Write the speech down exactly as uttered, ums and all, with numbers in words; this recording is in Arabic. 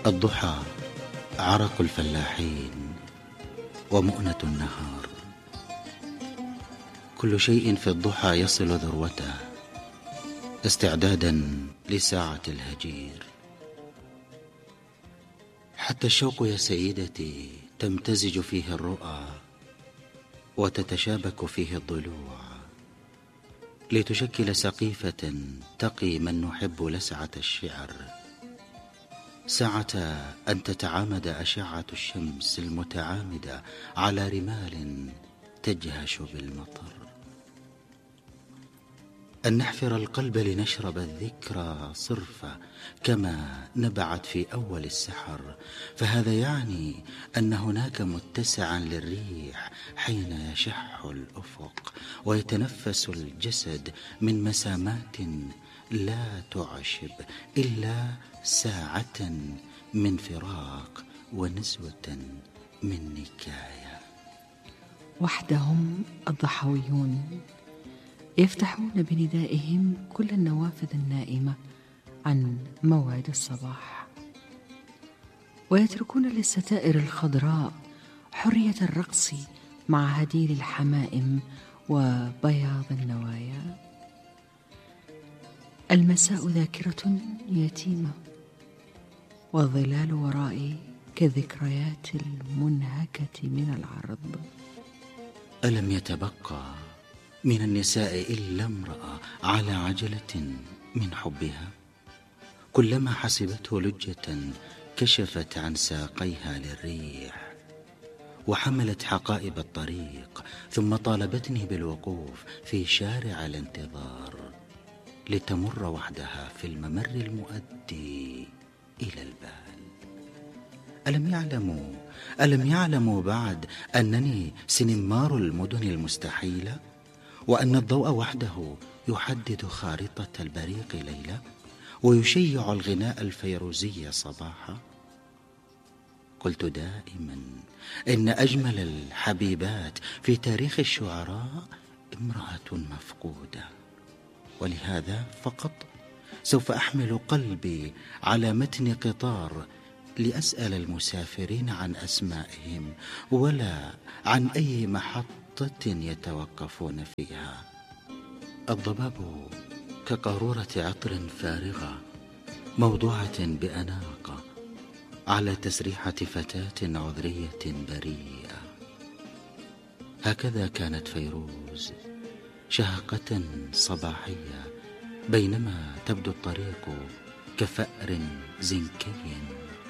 الضحى عرق الفلاحين ومؤنة النهار. كل شيء في الضحى يصل ذروته استعدادا لساعة الهجير. حتى الشوق يا سيدتي تمتزج فيه الرؤى وتتشابك فيه الضلوع لتشكل سقيفة تقي من نحب لسعة الشعر ساعة أن تتعامد أشعة الشمس المتعامدة على رمال تجهش بالمطر. أن نحفر القلب لنشرب الذكرى صرفة كما نبعت في أول السحر، فهذا يعني أن هناك متسعا للريح حين يشح الأفق ويتنفس الجسد من مسامات لا تعشب إلا ساعة من فراق ونزوة من نكاية. وحدهم الضحويون يفتحون بندائهم كل النوافذ النائمة عن موعد الصباح، ويتركون للستائر الخضراء حرية الرقص مع هديل الحمائم وبياض النوايا. المساء ذاكرة يتيمة، والظلال ورائي كذكريات المنهكة من العرض. ألم يتبقى من النساء إلا امرأة على عجلة من حبها، كلما حسبته لجة كشفت عن ساقيها للريح وحملت حقائب الطريق، ثم طالبتني بالوقوف في شارع الانتظار لتمر وحدها في الممر المؤدي إلى البال. ألم يعلموا ألم يعلموا بعد أنني سنمار المدن المستحيلة، وأن الضوء وحده يحدد خارطة البريق ليلة ويشيع الغناء الفيروزي صباحا؟ قلت دائما إن أجمل الحبيبات في تاريخ الشعراء امرأة مفقودة، ولهذا فقط سوف أحمل قلبي على متن قطار لأسأل المسافرين عن أسمائهم ولا عن أي محطة يتوقفون فيها. الضباب كقارورة عطر فارغة موضوعة بأناقة على تسريحة فتاة عذرية بريئة. هكذا كانت فيروز، شهقة صباحية، بينما تبدو الطريق كفأر زنكي